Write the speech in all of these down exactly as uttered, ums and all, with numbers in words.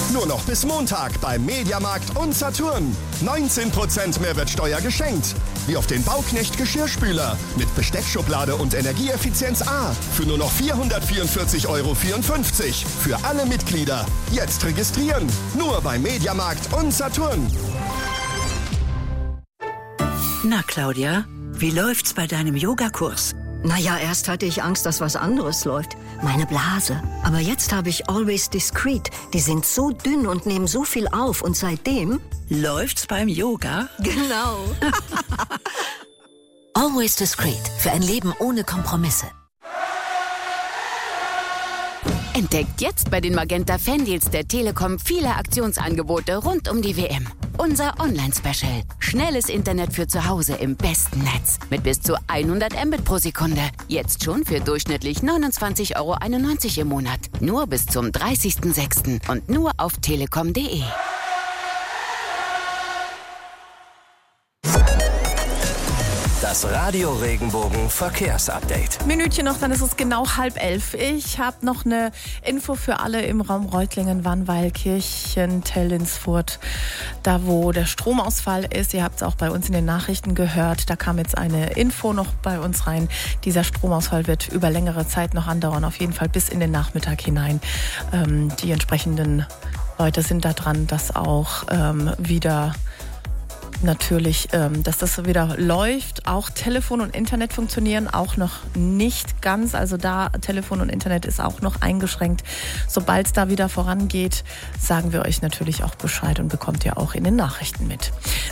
Nur noch bis Montag beim Mediamarkt und Saturn. neunzehn Prozent Mehrwertsteuer geschenkt. Wie auf den Bauknecht Geschirrspüler mit Besteckschublade und Energieeffizienz A für nur noch vierhundertvierundvierzig Euro vierundfünfzig. Für alle Mitglieder. Jetzt registrieren. Nur beim Mediamarkt und Saturn. Na, Claudia, wie läuft's bei deinem Yogakurs? Naja, erst hatte ich Angst, dass was anderes läuft. Meine Blase. Aber jetzt habe ich Always Discreet. Die sind so dünn und nehmen so viel auf. Und seitdem... Läuft's beim Yoga? Genau. Always Discreet. Für ein Leben ohne Kompromisse. Entdeckt jetzt bei den Magenta Fandeals der Telekom viele Aktionsangebote rund um die W M. Unser Online-Special. Schnelles Internet für zu Hause im besten Netz. Mit bis zu hundert Mbit pro Sekunde. Jetzt schon für durchschnittlich neunundzwanzig Euro einundneunzig im Monat. Nur bis zum dreißigsten sechsten und nur auf telekom punkt de. Das Radio Regenbogen Verkehrsupdate. Minütchen noch, dann ist es genau halb elf. Ich habe noch eine Info für alle im Raum Reutlingen, Wannweil, Kirchen, Tellinsfurt. Da, wo der Stromausfall ist. Ihr habt es auch bei uns in den Nachrichten gehört. Da kam jetzt eine Info noch bei uns rein. Dieser Stromausfall wird über längere Zeit noch andauern. Auf jeden Fall bis in den Nachmittag hinein. Ähm, die entsprechenden Leute sind da dran, dass auch ähm, wieder... Natürlich, ähm, dass das wieder läuft. Auch Telefon und Internet funktionieren auch noch nicht ganz. Also da Telefon und Internet ist auch noch eingeschränkt. Sobald es da wieder vorangeht, sagen wir euch natürlich auch Bescheid und bekommt ihr auch in den Nachrichten mit.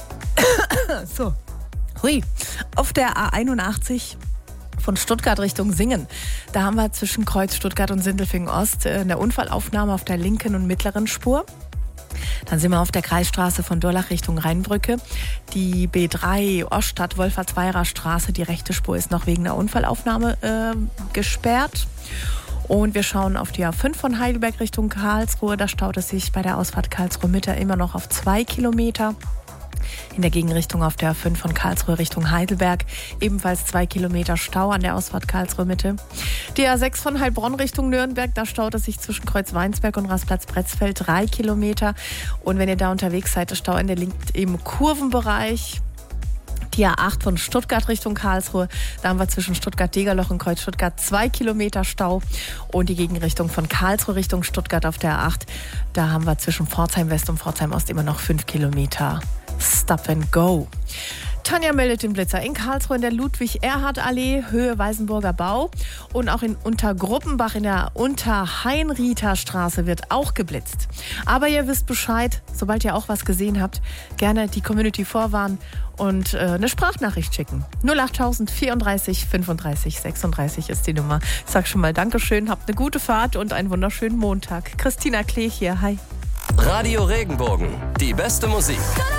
So, hui, auf der A einundachtzig von Stuttgart Richtung Singen. Da haben wir zwischen Kreuz Stuttgart und Sindelfingen Ost eine Unfallaufnahme auf der linken und mittleren Spur. Dann sind wir auf der Kreisstraße von Durlach Richtung Rheinbrücke. Die B drei Oststadt-Wolfertsweirer Straße, die rechte Spur ist noch wegen einer Unfallaufnahme äh, gesperrt. Und wir schauen auf die A fünf von Heidelberg Richtung Karlsruhe. Da staut es sich bei der Ausfahrt Karlsruhe-Mitte immer noch auf zwei Kilometer. In der Gegenrichtung auf der A fünf von Karlsruhe Richtung Heidelberg ebenfalls zwei Kilometer Stau an der Ausfahrt Karlsruhe-Mitte. Die A sechs von Heilbronn Richtung Nürnberg, da staut es sich zwischen Kreuz-Weinsberg und Rastplatz-Bretzfeld drei Kilometer. Und wenn ihr da unterwegs seid, das Stauende liegt im Kurvenbereich. Die A acht von Stuttgart Richtung Karlsruhe, da haben wir zwischen Stuttgart-Degerloch und Kreuz Stuttgart zwei Kilometer Stau. Und die Gegenrichtung von Karlsruhe Richtung Stuttgart auf der A acht, da haben wir zwischen Pforzheim West und Pforzheim Ost immer noch fünf Kilometer Stop and Go. Tanja meldet den Blitzer in Karlsruhe in der Ludwig-Erhard-Allee, Höhe Weißenburger Bau. Und auch in Untergruppenbach in der Unterheinriether Straße wird auch geblitzt. Aber ihr wisst Bescheid, sobald ihr auch was gesehen habt, gerne die Community vorwarnen und äh, eine Sprachnachricht schicken. null achttausend vierunddreißig fünfunddreißig sechsunddreißig ist die Nummer. Ich sag schon mal Dankeschön, habt eine gute Fahrt und einen wunderschönen Montag. Christina Klee hier, hi. Radio Regenbogen, die beste Musik.